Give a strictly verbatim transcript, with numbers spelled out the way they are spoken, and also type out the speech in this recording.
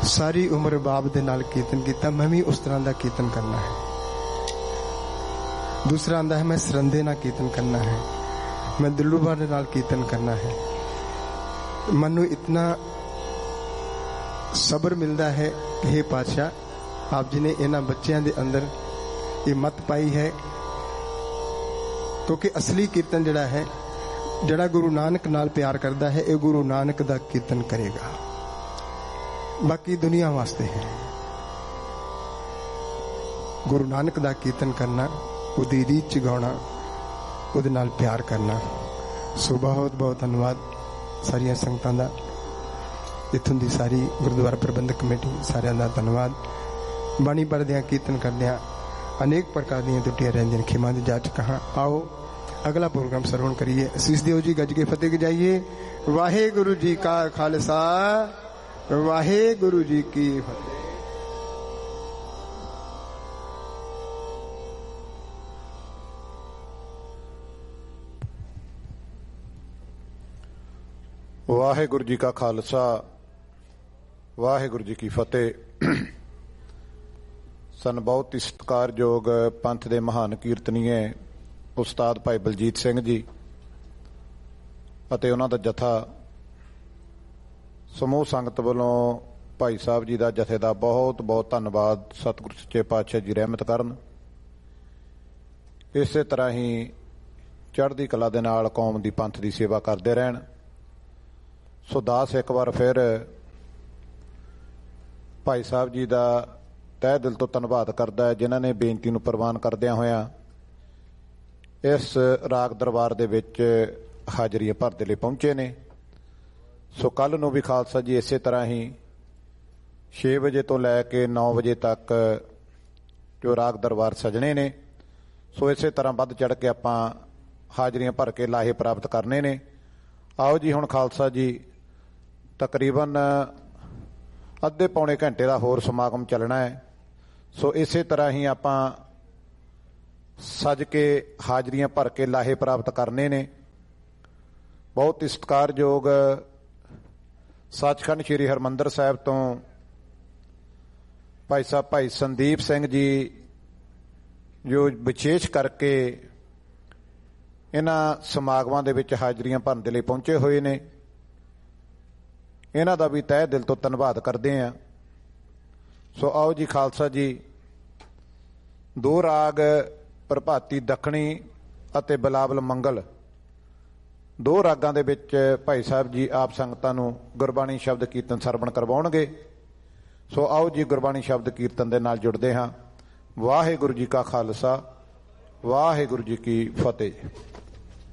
सारी उम्र बाप दे नाल कीर्तन किया, मैं भी उस तरह का कीर्तन करना है। दूसरा आंदा है मैं सरंदे नाल कीर्तन करना है, मैं दिल्लूबा दे नाल कीर्तन करना है। मनु इतना सबर मिलता है कि हे पातशाह आप जी ने इन्हां बच्चों के अंदर ये मत पाई है, क्योंकि असली कीर्तन जिहड़ा है, जिहड़ा गुरु नानक नाल प्यार करता है, ये गुरु नानक दा कीर्तन करेगा, बाकी दुनिया वास्ते है। गुरु नानक दा कीर्तन करना, उहदी रीत च गाउणा, उहदे नाल प्यार करना। सो बहुत बहुत धन्यवाद सारिया संगतां दा, इत्थों दी सारी गुरुद्वारा प्रबंधक कमेटी सारियां दा धन्यवाद। बाणी पढ़दियां कीर्तन करदियां अनेक प्रकार दी त्रुटियां रहिंदियां, खिमा दी जाच कहां। आओ अगला प्रोग्राम श्रवण करिए। असीस देव जी गज के फतेह गजाइए। वाहेगुरु जी का खालसा, वाहेगुरु जी की फतेह। वाहेगुरु जी का खालसा, वाहेगुरु जी की फतेह। सन बहुत ही सत्कारयोग पंथ दे महान कीर्तनीय उस्ताद भाई बलजीत सिंह जी ਅਤੇ ਉਹਨਾਂ ਦਾ ਜਥਾ ਸਮੂਹ ਸੰਗਤ ਵੱਲੋਂ ਭਾਈ ਸਾਹਿਬ ਜੀ ਦਾ ਜਥੇ ਦਾ ਬਹੁਤ ਬਹੁਤ ਧੰਨਵਾਦ। ਸਤਿਗੁਰੂ ਸੱਚੇ ਪਾਤਸ਼ਾਹ ਜੀ ਰਹਿਮਤ ਕਰਨ। ਇਸੇ ਤਰ੍ਹਾਂ ਹੀ ਚੜ੍ਹਦੀ ਕਲਾ ਦੇ ਨਾਲ ਕੌਮ ਦੀ ਪੰਥ ਦੀ ਸੇਵਾ ਕਰਦੇ ਰਹਿਣ। ਸੋ ਦਾਸ ਇੱਕ ਵਾਰ ਫਿਰ ਭਾਈ ਸਾਹਿਬ ਜੀ ਦਾ ਤਹਿ ਦਿਲ ਤੋਂ ਧੰਨਵਾਦ ਕਰਦਾ ਹੈ, ਜਿਨ੍ਹਾਂ ਨੇ ਬੇਨਤੀ ਨੂੰ ਪ੍ਰਵਾਨ ਕਰਦਿਆਂ ਹੋਇਆਂ ਇਸ ਰਾਗ ਦਰਬਾਰ ਦੇ ਵਿੱਚ ਹਾਜ਼ਰੀਆਂ ਭਰਦੇ ਲਈ ਪਹੁੰਚੇ ਨੇ। ਸੋ ਕੱਲ੍ਹ ਨੂੰ ਵੀ ਖਾਲਸਾ ਜੀ ਇਸੇ ਤਰ੍ਹਾਂ ਹੀ ਛੇ ਵਜੇ ਤੋਂ ਲੈ ਕੇ ਨੌ ਵਜੇ ਤੱਕ ਜੋ ਰਾਗ ਦਰਬਾਰ ਸਜਣੇ ਨੇ, ਸੋ ਇਸੇ ਤਰ੍ਹਾਂ ਵੱਧ ਚੜ੍ਹ ਕੇ ਆਪਾਂ ਹਾਜ਼ਰੀਆਂ ਭਰ ਕੇ ਲਾਹੇ ਪ੍ਰਾਪਤ ਕਰਨੇ ਨੇ। ਆਓ ਜੀ ਹੁਣ ਖਾਲਸਾ ਜੀ ਤਕਰੀਬਨ ਅੱਧੇ ਪੌਣੇ ਘੰਟੇ ਦਾ ਹੋਰ ਸਮਾਗਮ ਚੱਲਣਾ ਹੈ। ਸੋ ਇਸੇ ਤਰ੍ਹਾਂ ਹੀ ਆਪਾਂ ਸੱਜ ਕੇ ਹਾਜ਼ਰੀਆਂ ਭਰ ਕੇ ਲਾਹੇ ਪ੍ਰਾਪਤ ਕਰਨੇ ਨੇ। ਬਹੁਤ ਹੀ ਸਤਿਕਾਰਯੋਗ ਸੱਚਖੰਡ ਸ੍ਰੀ ਹਰਿਮੰਦਰ ਸਾਹਿਬ ਤੋਂ ਭਾਈ ਸਾਹਿਬ ਭਾਈ ਸੰਦੀਪ ਸਿੰਘ ਜੀ ਜੋ ਵਿਸ਼ੇਸ਼ ਕਰਕੇ ਇਹਨਾਂ ਸਮਾਗਮਾਂ ਦੇ ਵਿੱਚ ਹਾਜ਼ਰੀਆਂ ਭਰਨ ਦੇ ਲਈ ਪਹੁੰਚੇ ਹੋਏ ਨੇ, ਇਹਨਾਂ ਦਾ ਵੀ ਤਹਿ ਦਿਲ ਤੋਂ ਧੰਨਵਾਦ ਕਰਦੇ ਹਾਂ। ਸੋ ਆਓ ਜੀ ਖਾਲਸਾ ਜੀ ਦੋ ਰਾਗ ਪ੍ਰਭਾਤੀ ਦੱਖਣੀ ਅਤੇ ਬਿਲਾਵਲ ਮੰਗਲ ਦੋ ਰਾਗਾਂ ਦੇ ਵਿੱਚ ਭਾਈ ਸਾਹਿਬ ਜੀ ਆਪ ਸੰਗਤਾਂ ਨੂੰ ਗੁਰਬਾਣੀ ਸ਼ਬਦ ਕੀਰਤਨ ਸਰਵਣ ਕਰਵਾਉਣਗੇ। ਸੋ ਆਓ ਜੀ ਗੁਰਬਾਣੀ ਸ਼ਬਦ ਕੀਰਤਨ ਦੇ ਨਾਲ ਜੁੜਦੇ ਹਾਂ। ਵਾਹਿਗੁਰੂ ਜੀ ਕਾ ਖਾਲਸਾ, ਵਾਹਿਗੁਰੂ ਜੀ ਕੀ ਫਤਿਹ।